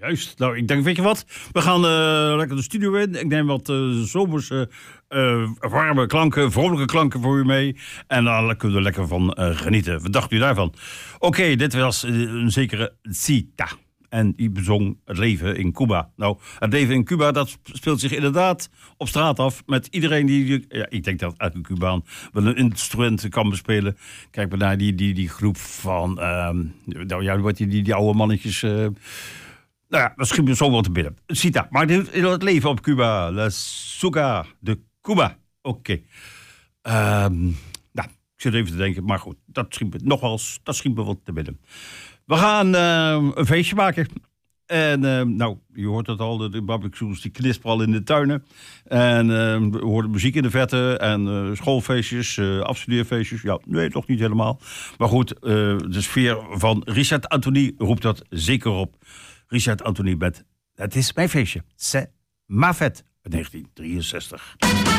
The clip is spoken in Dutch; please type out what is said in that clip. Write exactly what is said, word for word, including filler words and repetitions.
Juist. Nou, ik denk, weet je wat? We gaan uh, lekker de studio in. Ik neem wat uh, zomerse, uh, warme klanken, vrolijke klanken voor u mee. En daar kunnen we lekker van uh, genieten. Wat dacht u daarvan? Oké, okay, dit was uh, een zekere Zita. En die bezong het leven in Cuba. Nou, het leven in Cuba, dat speelt zich inderdaad op straat af. Met iedereen die... Ja, ik denk dat elke Cubaan wel een instrument kan bespelen. Kijk maar naar die, die, die groep van... Uh, nou ja, wat die, die, die oude mannetjes... Uh, nou ja, dat schiet me zo wel te binnen. Zita, maar het leven op Cuba. La Suga de Cuba. Oké. Okay. Um, nou, ik zit even te denken. Maar goed, dat schiet me nogmaals, dat schiet me wat te binnen. We gaan uh, een feestje maken. En uh, nou, je hoort het al, de barbecues die knisperen al in de tuinen. En uh, we horen muziek in de verte en uh, schoolfeestjes, uh, afstudeerfeestjes. Ja, nee, toch niet helemaal. Maar goed, uh, de sfeer van Richard Anthony roept dat zeker op. Richard Anthony met Het is mijn feestje. C'est ma fête. negentien drieënzestig.